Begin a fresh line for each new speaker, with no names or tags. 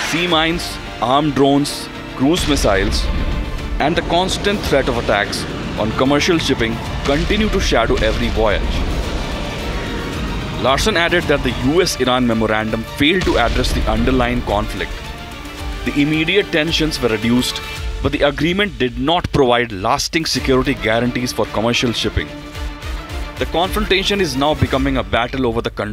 Sea mines, armed drones, cruise missiles, and the constant threat of attacks on commercial shipping continue to shadow every voyage. Larson added that the US-Iran memorandum failed to address the underlying conflict. The immediate tensions were reduced, but the agreement did not provide lasting security guarantees for commercial shipping. The confrontation is now becoming a battle over the control